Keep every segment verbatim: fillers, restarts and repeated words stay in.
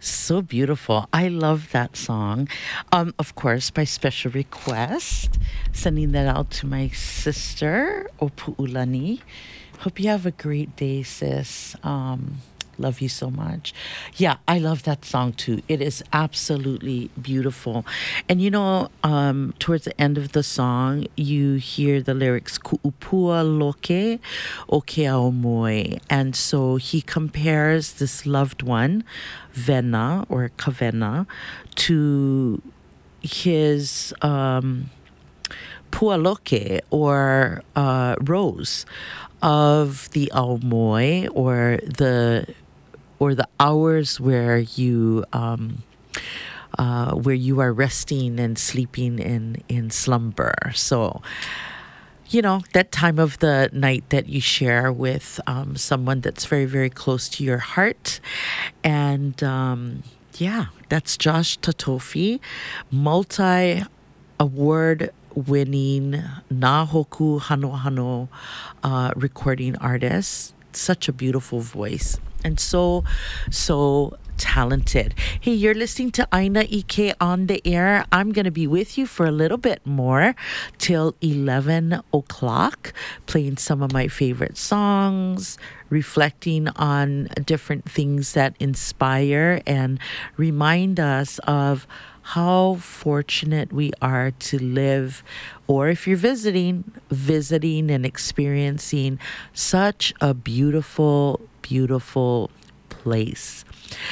So beautiful. I love that song. Um, of course, by special request, sending that out to my sister, Opu'ulani. Hope you have a great day, sis. Um, love you so much. Yeah, I love that song too. It is absolutely beautiful. And you know, um, towards the end of the song, you hear the lyrics, Ku'upua loke o ke ao moe. And so he compares this loved one, Vena or Kavena, to his um, pualoke or uh, rose of the Aumoy, or the or the hours where you um, uh, where you are resting and sleeping in in slumber. So, you know, that time of the night that you share with um, someone that's very, very close to your heart. And um, yeah, that's Josh Tatofi, multi award winning Nahoku Hano Hano uh, recording artist. Such a beautiful voice. And so, so talented. Hey, you're listening to Aina Ike on the air. I'm going to be with you for a little bit more till eleven o'clock, playing some of my favorite songs, reflecting on different things that inspire and remind us of how fortunate we are to live, or if you're visiting, visiting and experiencing such a beautiful, beautiful place.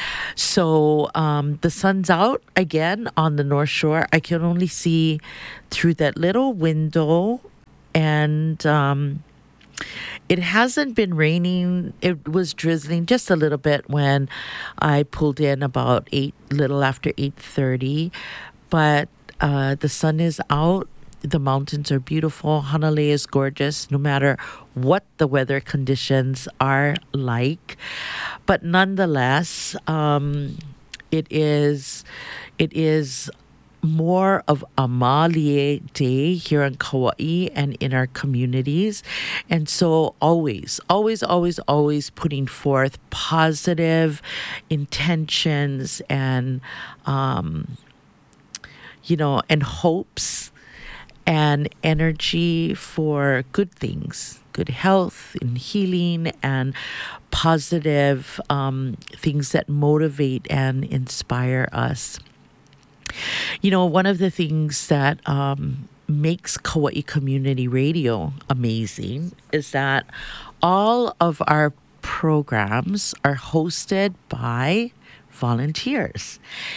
So um, the sun's out again on the North Shore. I can only see through that little window, and um, it hasn't been raining. It was drizzling just a little bit when I pulled in about eight, little after eight thirty. But uh, the sun is out. The mountains are beautiful. Hanalei is gorgeous, no matter what the weather conditions are like. But nonetheless, um, it is it is more of a Malie Day here in Kauai and in our communities. And so always, always, always, always putting forth positive intentions and, um, you know, and hopes and energy for good things, good health and healing and positive um, things that motivate and inspire us. You know, one of the things that um, makes Kauai Community Radio amazing is that all of our programs are hosted by volunteers.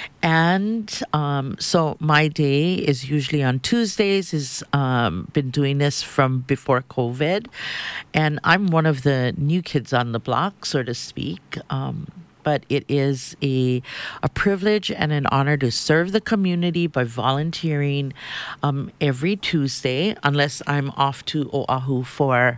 And um, so my day is usually on Tuesdays, is um, been doing this from before COVID. And I'm one of the new kids on the block, so to speak. Um, but it is a a privilege and an honor to serve the community by volunteering um, every Tuesday, unless I'm off to Oahu for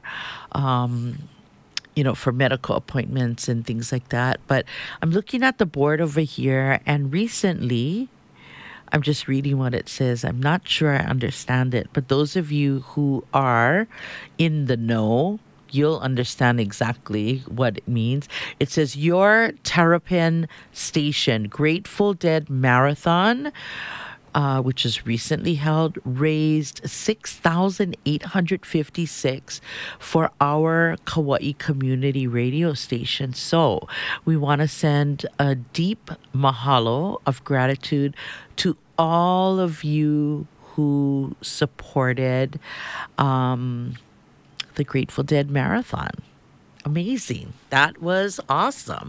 um you know, for medical appointments and things like that. But I'm looking at the board over here, and recently, I'm just reading what it says. I'm not sure I understand it, but those of you who are in the know, you'll understand exactly what it means. It says, your Terrapin Station Grateful Dead Marathon, Uh, which was recently held, raised six thousand eight hundred fifty-six for our Kauai Community Radio station. So we want to send a deep mahalo of gratitude to all of you who supported um, the Grateful Dead Marathon. Amazing. That was awesome.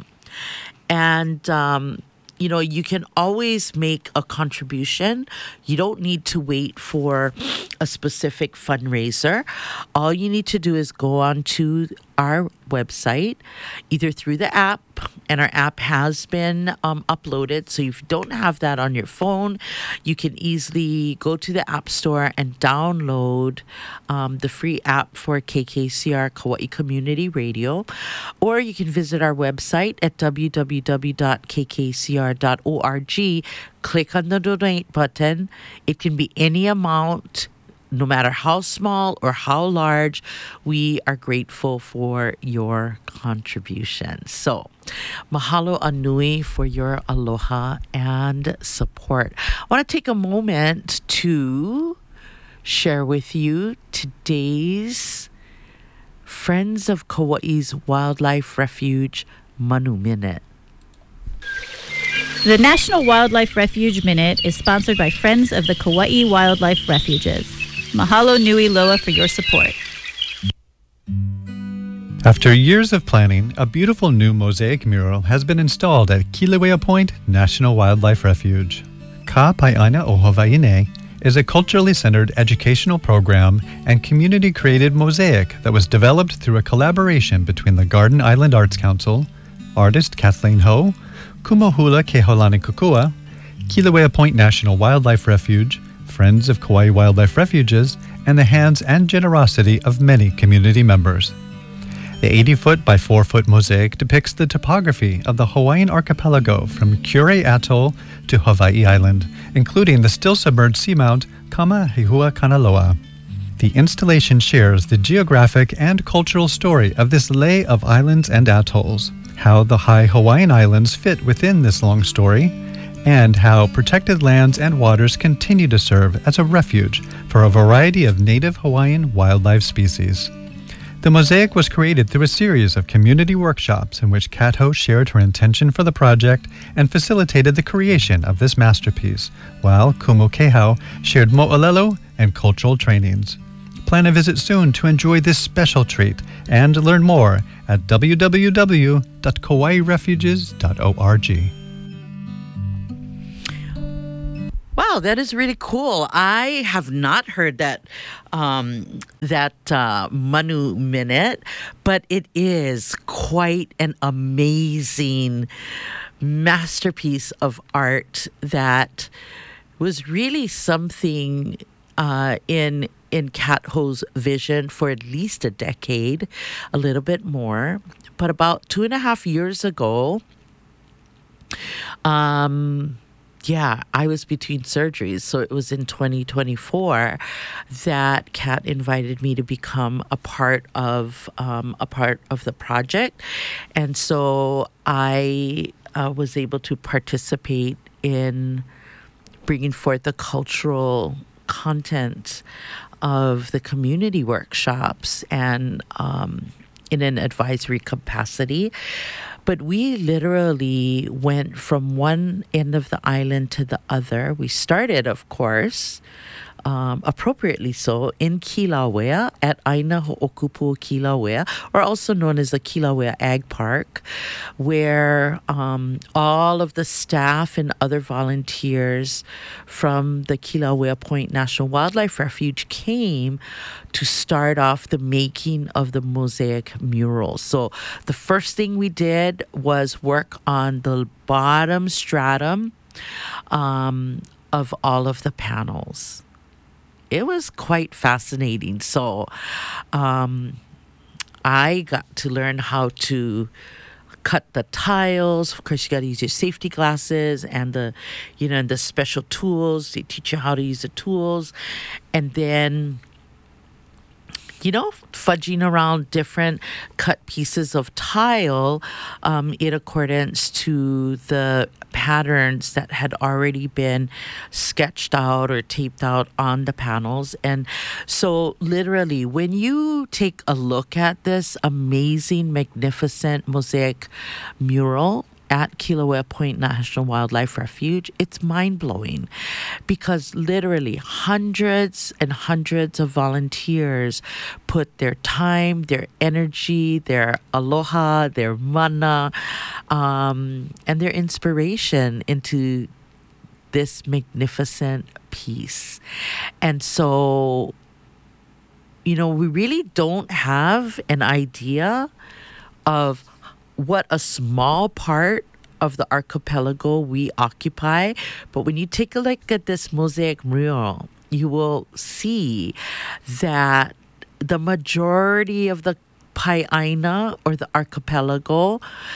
And um you know, you can always make a contribution. You don't need to wait for a specific fundraiser. All you need to do is go on to our website, either through the app, and our app has been um, uploaded. So if you don't have that on your phone, you can easily go to the App Store and download um, the free app for K K C R Kauai Community Radio. Or you can visit our website at w w w dot k k c r dot org. Click on the donate button. It can be any amount no matter how small or how large, we are grateful for your contributions. So, mahalo anui for your aloha and support. I want to take a moment to share with you today's Friends of Kauai's Wildlife Refuge Manu Minute. The National Wildlife Refuge Minute is sponsored by Friends of the Kauai Wildlife Refuges. Mahalo nui loa for your support. After years of planning, a beautiful new mosaic mural has been installed at Kilauea Point National Wildlife Refuge. Ka Pai'aina o Hawaii'ne is a culturally centered educational program and community-created mosaic that was developed through a collaboration between the Garden Island Arts Council, artist Kathleen Ho, Kumohula Keholani Kukua, Kilauea Point National Wildlife Refuge, Friends of Kauai Wildlife Refuges, and the hands and generosity of many community members. The eighty-foot by four-foot mosaic depicts the topography of the Hawaiian archipelago from Kure Atoll to Hawaii Island, including the still-submerged seamount Kamahehua Kanaloa. The installation shares the geographic and cultural story of this lay of islands and atolls, how the high Hawaiian Islands fit within this long story, and how protected lands and waters continue to serve as a refuge for a variety of native Hawaiian wildlife species. The mosaic was created through a series of community workshops in which Kat Ho shared her intention for the project and facilitated the creation of this masterpiece, while Kumu Kehau shared mo'olelo and cultural trainings. Plan a visit soon to enjoy this special treat and learn more at w w w dot kauai refuges dot org. Wow, that is really cool. I have not heard that um, that uh, Manu Minute, but it is quite an amazing masterpiece of art that was really something uh, in in Kat Ho's vision for at least a decade, a little bit more. But about two and a half years ago, um, yeah, I was between surgeries. So it was in twenty twenty-four that Kat invited me to become a part of um, a part of the project. And so I uh, was able to participate in bringing forth the cultural content of the community workshops and um, in an advisory capacity. But we literally went from one end of the island to the other. We started, of course, um, appropriately so, in Kilauea at Aina Ho'okupu Kilauea, or also known as the Kilauea Ag Park, where um, all of the staff and other volunteers from the Kilauea Point National Wildlife Refuge came to start off the making of the mosaic mural. So the first thing we did was work on the bottom stratum um, of all of the panels. It was quite fascinating. So um, I got to learn how to cut the tiles. Of course, you got to use your safety glasses and the, you know, the special tools. They teach you how to use the tools. And then, you know, fudging around different cut pieces of tile um, in accordance to the patterns that had already been sketched out or taped out on the panels. And so literally, when you take a look at this amazing, magnificent mosaic mural at Kilauea Point National Wildlife Refuge, it's mind-blowing because literally hundreds and hundreds of volunteers put their time, their energy, their aloha, their mana, um, and their inspiration into this magnificent piece. And so, you know, we really don't have an idea of what a small part of the archipelago we occupy. But when you take a look at this mosaic mural, you will see that the majority of the Pai'aina or the archipelago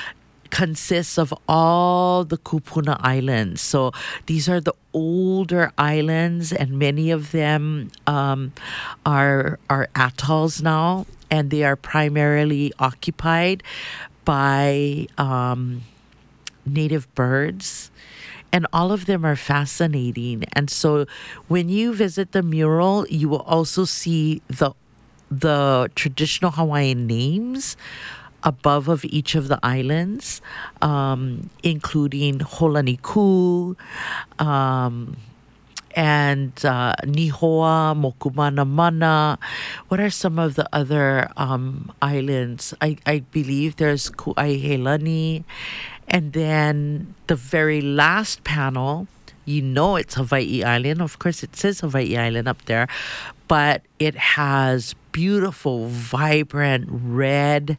consists of all the Kupuna Islands. So these are the older islands, and many of them um, are are atolls now, and they are primarily occupied by um, native birds. And all of them are fascinating. And so when you visit the mural, you will also see the the traditional Hawaiian names above of each of the islands, um, including Holaniku, um, and uh, Nihoa, Mokumana Mana. What are some of the other um, islands? I, I believe there's Ku'aihelani. And then the very last panel, you know it's Hawaii Island. Of course, it says Hawaii Island up there. But it has beautiful, vibrant red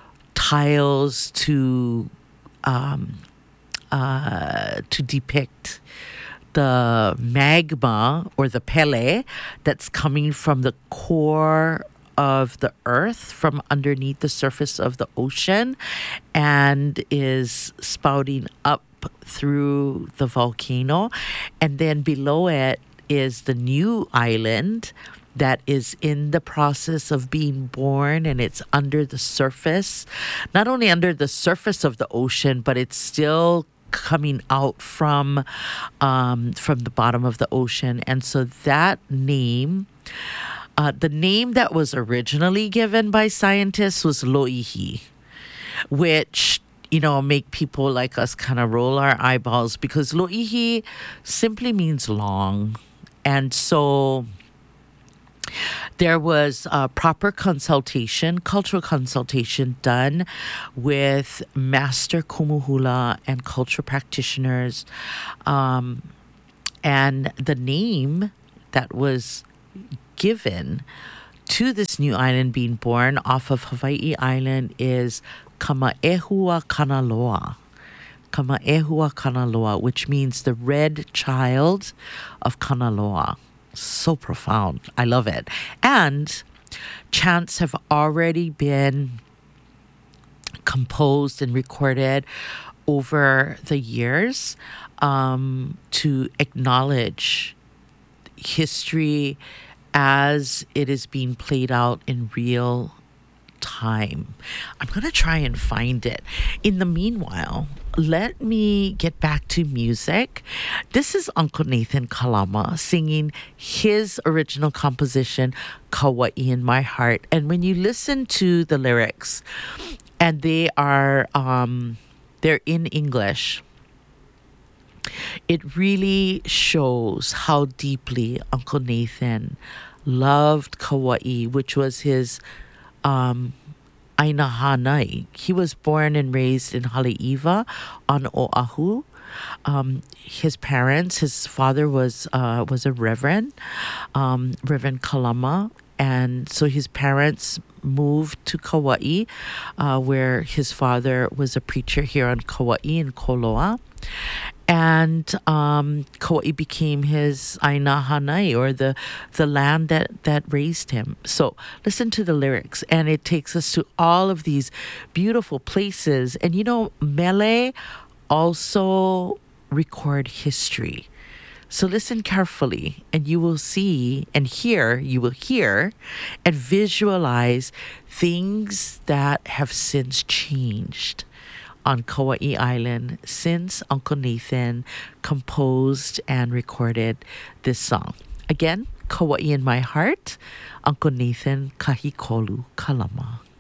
tiles to um, uh, to depict the magma or the pele that's coming from the core of the earth, from underneath the surface of the ocean, and is spouting up through the volcano. And then below it is the new island that is in the process of being born, and it's under the surface, not only under the surface of the ocean, but it's still coming out from um, from the bottom of the ocean. And so that name, uh, the name that was originally given by scientists was Lo'ihi, which, you know, make people like us kind of roll our eyeballs, because Lo'ihi simply means long. And so there was a proper consultation, cultural consultation done with master kumuhula and cultural practitioners. Um, and the name that was given to this new island being born off of Hawaii Island is Kama'ehua Kanaloa. Kama'ehua Kanaloa, which means the red child of Kanaloa. So profound. I love it. And chants have already been composed and recorded over the years um, to acknowledge history as it is being played out in real time. I'm going to try and find it. In the meanwhile, let me get back to music. This is Uncle Nathan Kalama singing his original composition, Kauai in My Heart. And when you listen to the lyrics, and they are um, they're in English, it really shows how deeply Uncle Nathan loved Kauai, which was his um, Aina Hanai. He was born and raised in Haleiwa on Oahu. Um, his parents, his father was uh, was a reverend, um, Reverend Kalama, and so his parents moved to Kauai, uh, where his father was a preacher here on Kauai in Koloa. And um, Kauai became his Aina Hanai, or the the land that, that raised him. So listen to the lyrics, and it takes us to all of these beautiful places. And you know, Mele also record history. So listen carefully, and you will see and hear, you will hear and visualize things that have since changed on Kauai Island since Uncle Nathan composed and recorded this song. Again, Kauai in My Heart, Uncle Nathan Kahikolu Kalama.